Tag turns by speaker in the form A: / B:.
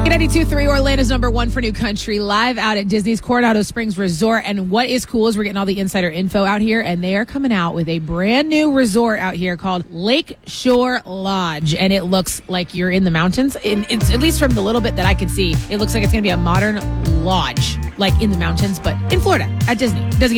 A: 92.3, Orlando's number one for new country, live out at Disney's Coronado Springs Resort. And what is cool is we're getting all the insider info out here, and they are coming out with a brand new resort out here called Lake Shore Lodge. And it looks like you're in the mountains. It's, at least from the little bit that I can see, it looks like it's going to be a modern lodge, like in the mountains, but in Florida at Disney. Doesn't